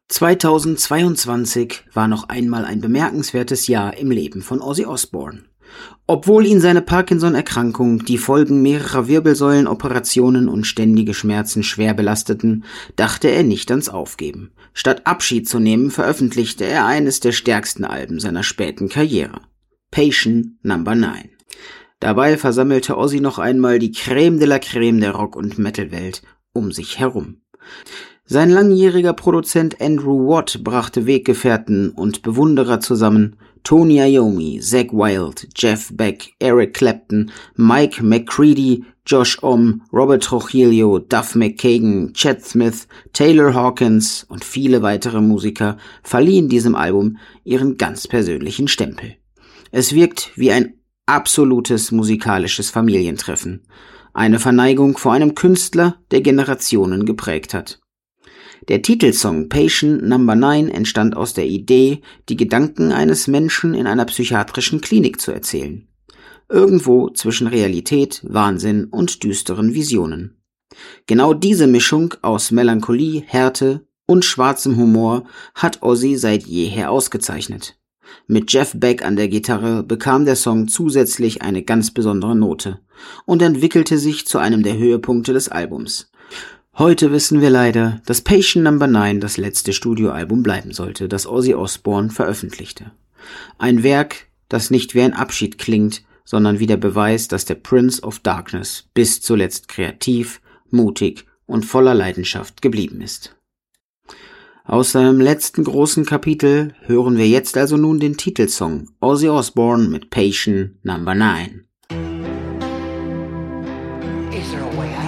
2022 war noch einmal ein bemerkenswertes Jahr im Leben von Ozzy Osbourne. Obwohl ihn seine Parkinson-Erkrankung, die Folgen mehrerer Wirbelsäulenoperationen und ständige Schmerzen schwer belasteten, dachte er nicht ans Aufgeben. Statt Abschied zu nehmen, veröffentlichte er eines der stärksten Alben seiner späten Karriere, Patient No. 9. Dabei versammelte Ozzy noch einmal die Crème de la Crème der Rock- und Metal-Welt um sich herum. Sein langjähriger Produzent Andrew Watt brachte Weggefährten und Bewunderer zusammen: Tony Iommi, Zakk Wylde, Jeff Beck, Eric Clapton, Mike McCready, Josh Homme, Robert Trujillo, Duff McKagan, Chet Smith, Taylor Hawkins und viele weitere Musiker verliehen diesem Album ihren ganz persönlichen Stempel. Es wirkt wie ein absolutes musikalisches Familientreffen, eine Verneigung vor einem Künstler, der Generationen geprägt hat. Der Titelsong Patient No. 9 entstand aus der Idee, die Gedanken eines Menschen in einer psychiatrischen Klinik zu erzählen. Irgendwo zwischen Realität, Wahnsinn und düsteren Visionen. Genau diese Mischung aus Melancholie, Härte und schwarzem Humor hat Ozzy seit jeher ausgezeichnet. Mit Jeff Beck an der Gitarre bekam der Song zusätzlich eine ganz besondere Note und entwickelte sich zu einem der Höhepunkte des Albums. Heute wissen wir leider, dass Patient No. 9 das letzte Studioalbum bleiben sollte, das Ozzy Osbourne veröffentlichte. Ein Werk, das nicht wie ein Abschied klingt, sondern wie der Beweis, dass der Prince of Darkness bis zuletzt kreativ, mutig und voller Leidenschaft geblieben ist. Aus seinem letzten großen Kapitel hören wir jetzt also nun den Titelsong Ozzy Osbourne mit Patient No. 9.